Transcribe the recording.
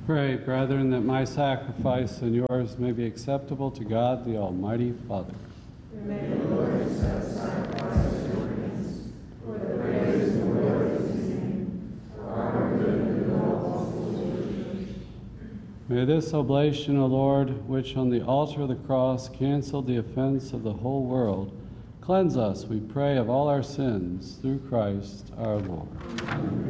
Pray, brethren, that my sacrifice and yours may be acceptable to God, the Almighty Father. May the Lord accept sacrifice at your hands, for the praise and glory of his name, for our good and the whole Holy Church. May this oblation, O Lord, which on the altar of the cross canceled the offense of the whole world, cleanse us, we pray, of all our sins, through Christ our Lord.